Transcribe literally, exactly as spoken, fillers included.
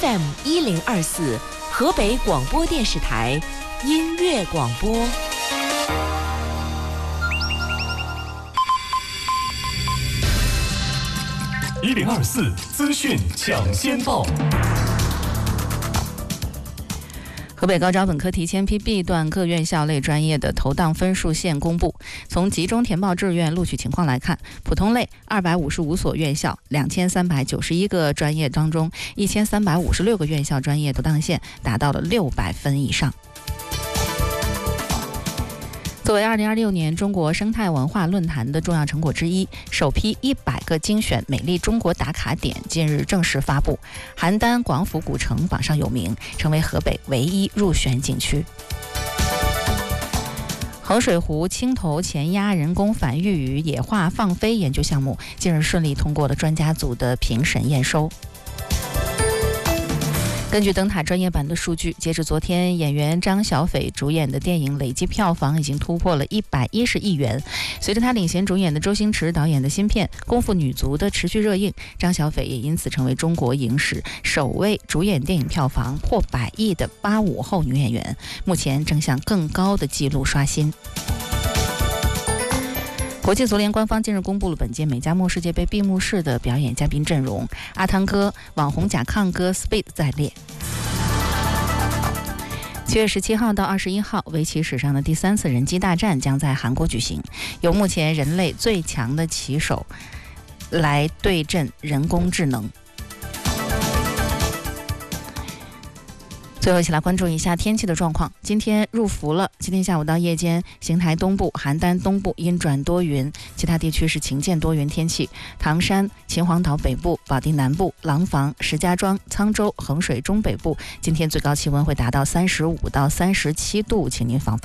F M 一零二四，河北广播电视台音乐广播。 一零二四资讯抢先报。 河北高招本科提前批 B 段各院校类专业的投档分数线公布。从集中填报志愿录取情况来看，普通类二百五十五所院校两千三百九十一个专业当中，一千三百五十六个院校专业投档线达到了六百分以上。作为二零二六年中国生态文化论坛的重要成果之一，首批一百个精选美丽中国打卡点近日正式发布，邯郸广府古城榜上有名，成为河北唯一入选景区。衡水湖青头前压人工繁育与野化放飞研究项目近日顺利通过了专家组的评审验收。根据灯塔专业版的数据，截至昨天，演员张小斐主演的电影累计票房已经突破了一百一十亿元。随着他领衔主演的周星驰导演的新片《功夫女足》的持续热映，张小斐也因此成为中国影史首位主演电影票房破百亿的八五后女演员，目前正向更高的纪录刷新。国际足联官方近日公布了本届美加墨世界杯闭幕式的表演嘉宾阵容，阿汤哥、网红甲亢哥 Speed 在列。七月十七号到二十一号，围棋史上的第三次人机大战将在韩国举行，由目前人类最强的棋手来对阵人工智能。最后一起来关注一下天气的状况。今天入伏了，今天下午到夜间，邢台东部、邯郸东部阴转多云，其他地区是晴间多云天气。唐山、秦皇岛北部、保定南部、廊坊、石家庄、沧州、衡水中北部，今天最高气温会达到三十五到三十七度，请您防范。